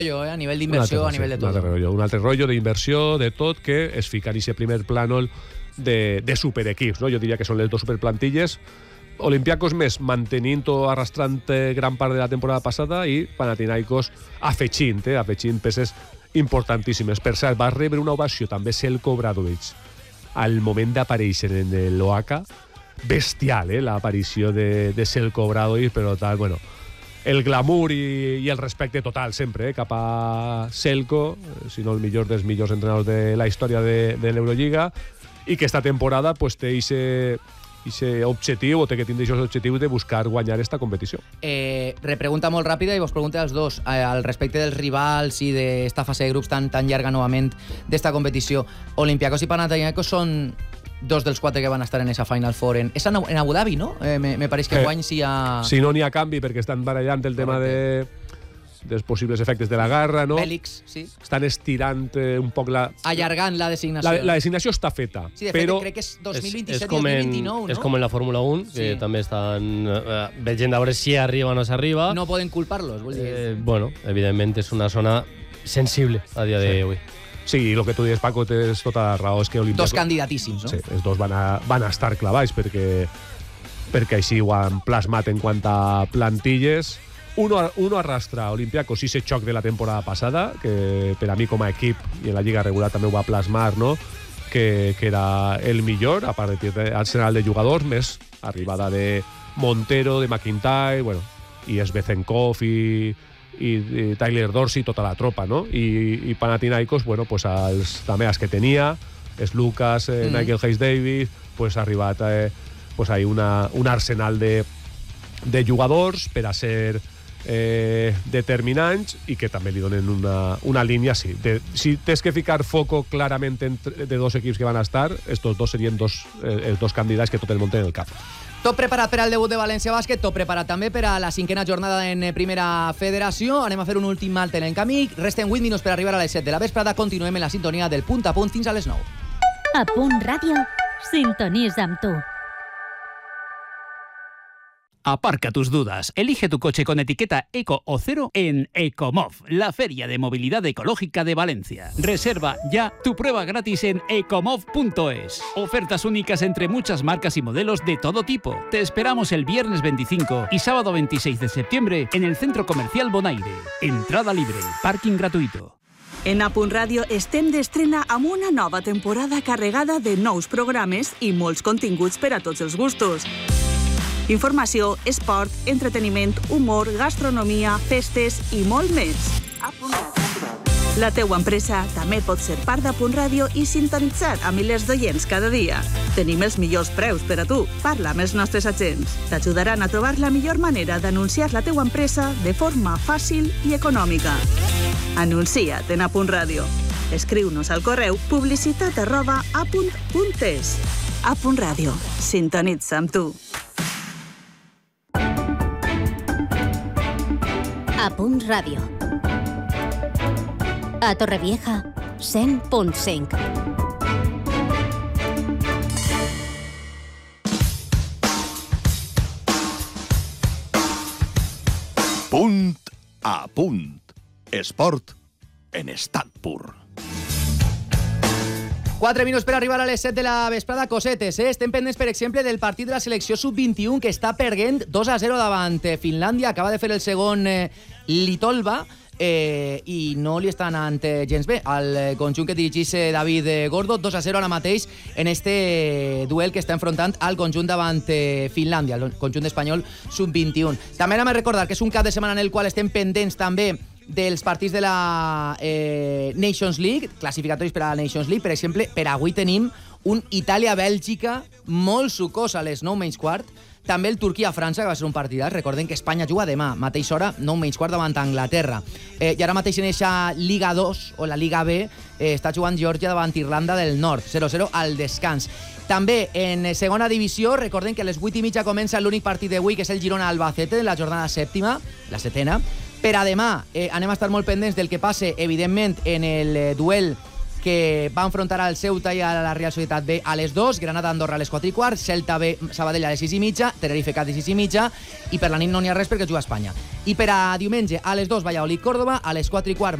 a nivell d'inversió, a nivell de tot. Un altre rotllo d'inversió, de tot, que es fica en aquest primer plànol de superequips, no? Jo diria que són les dos superplantilles. Olympiacos més mantenint o arrastrant gran part de la temporada passada i Panathinaikos afegint peces importantíssimes. Per cert, va rebre una ovació també Selko Obradovic al moment d'aparèixer en l'OACA. Bestial, l'aparició de Selko Obradovic, però tal, bueno, el glamour i el respecte total sempre cap a Selko, si no el millor dels millors entrenadors de la història de l'Eurolliga, i que esta temporada pues, té aquest objectiu, o té que tindre aquest objectiu de buscar guanyar esta competició. Repregunta molt ràpida i vos pregunta als dos al respecte dels rivals i d'esta fase de grups tan llarga novament d'esta competició. Olympiacos i Panathinaikos són dos dels 4 que van estar en esa Final Four. És en Abu Dhabi, no? Me pareix que guany si hi ha... Si no n'hi ha canvi, perquè estan barallant el tema dels possibles efectes de la guerra, no? Bèl·lics, sí. Estan estirant un poc allargant la designació. La designació està feta. Sí, de però fet, crec que és 2027-2029, no? És com en la Fórmula 1, que també estan veient a veure si arriba o no s'arriba. No poden culpar-los, vull dir. Bueno, evidentment és una zona sensible a dia d'avui. Sí, i el que tu dius, Paco, tens tota la raó. És que dos candidatíssims, no? Sí, els dos van a estar clavats perquè així ho han plasmat en quant a plantilles. Uno arrastra a Olympiacos ese xoc de la temporada passada, que per a mi com a equip i en la lliga regular també ho va plasmar, no? Que era el millor, a part de arsenal de jugadors, més arribada de Montero, de McIntyre, bueno, i Svezenkov i Tyler Dorsey, tota la tropa, no? I Panathinaikos, bueno, pues també els que tenia, és Lucas, Nigel Hayes-Davis, pues ha arribat pues hay un arsenal de jugadors per a ser determinants i que també li donen una línia, sí. Si tens que ficar foco clarament de dos equips que van a estar, estos dos serien els dos candidats que tot el món té en el cap. Tot preparat per al debut de València Bàsquet, tot preparat també per a la 5a jornada en Primera Federació. Anem a fer un últim alt en el camí. Resten 8 minuts per arribar a les 7 de la vesprada. Continuem en la sintonia del Punt a Punt fins a les 9. A Punt Ràdio, sintonitza amb tu. Aparca tus dudas. Elige tu coche con etiqueta Eco o Cero en Ecomov, la feria de movilidad ecológica de Valencia. Reserva ya tu prueba gratis en ecomov.es. Ofertas únicas entre muchas marcas y modelos de todo tipo. Te esperamos el viernes 25 y sábado 26 de septiembre en el Centro Comercial Bonaire. Entrada libre, parking gratuito. En A Punt Ràdio estem d'estrena amb una nova temporada carregada de nous programes i molts continguts per a tots els gustos. Informació, esport, entreteniment, humor, gastronomia, festes i molt més. La teua empresa també pot ser part de Punt Ràdio i sintonitzar a milers d'oients cada dia. Tenim els millors preus per a tu. Parla amb els nostres agents. T'ajudaran a trobar la millor manera d'anunciar la teua empresa de forma fàcil i econòmica. Anuncia't en A Punt Ràdio. Escriu-nos al correu publicitat@apunt.es. A Punt Ràdio. Sintonitza amb tu. A Punt Ràdio. A Torrevieja, 100.5. Punt a Punt. Esport en estat pur. 4 minuts per arribar a les 7 de la vesprada. Cosetes, Estem pendents, per exemple, del partit de la selecció sub-21 que està perdent 2-0 davant Finlàndia. Acaba de fer el segon Litolva i no li està anant gens bé al conjunt que dirigís David Gordo. 2-0 ara mateix en este duel que està enfrontant al conjunt davant Finlàndia, el conjunt espanyol sub-21. També anem a recordar que és un cap de setmana en el qual estem pendents també dels partits de la Nations League, classificatoris per a la Nations League. Per exemple, per avui tenim un Itàlia-Bèlgica molt sucós a les 9:15. També el Turquia-França, que va ser un partidàs. Recordem que Espanya juga demà, mateixa hora, 9:15 davant Anglaterra. I ara mateix en eixa Liga 2, o la Liga B, està jugant Geòrgia davant Irlanda del Nord, 0-0 al descans. També en segona divisió, recordem que a les 8:30 comença l'únic partit d'avui, que és el Girona-Albacete, de la jornada sèptima, la setena. Per a demà anem a estar molt pendents del que passe, evidentment, en el duel que va enfrontar al Ceuta i a la Real Societat B a les 2, Granada-Andorra a les 4:15, Celta B, Sabadell a les 6:30, Tenerife-Cádiz 6:30, i per la nit no n'hi ha res perquè juga a Espanya. I per a diumenge a les 2, Valladolid-Córdoba, a les 4:15,